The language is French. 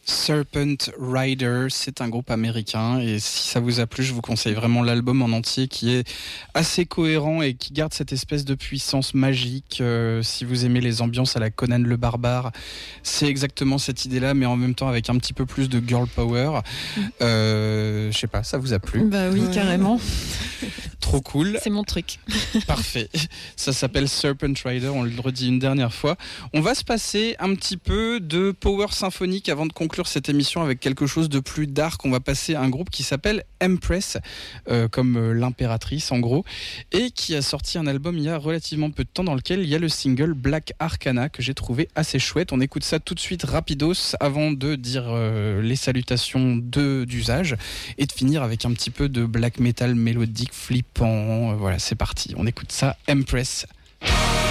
Serpent Rider, c'est un groupe américain et si ça vous a plu, je vous conseille vraiment l'album en entier qui est assez cohérent et qui garde cette espèce de puissance magique. Si vous aimez les ambiances à la Conan le Barbare, c'est exactement cette idée-là, mais en même temps avec un petit peu plus de girl power. Je sais pas, ça vous a plu? Bah oui, carrément. Trop cool. C'est mon truc. Parfait. Ça s'appelle Serpent Rider, on le redit une dernière fois. On va se passer un petit peu de power symphonique avant de conclure cette émission avec quelque chose de plus dark. On va passer à un groupe qui s'appelle Empress, comme l'impératrice en gros, et qui a sorti un album il y a relativement peu de temps dans lequel il y a le single Black Arcana que j'ai trouvé assez chouette. On écoute ça tout de suite rapidos avant de dire les salutations d'usage et de finir avec un petit peu de black metal mélodique flippant. Voilà, c'est parti. On écoute ça, Empress.